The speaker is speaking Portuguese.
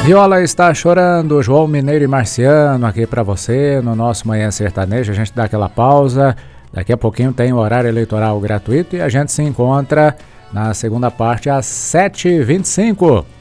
Viola está chorando, João Mineiro e Marciano aqui pra você no nosso Manhã Sertanejo. A gente dá aquela pausa, daqui a pouquinho tem o horário eleitoral gratuito e a gente se encontra na segunda parte às 7h25.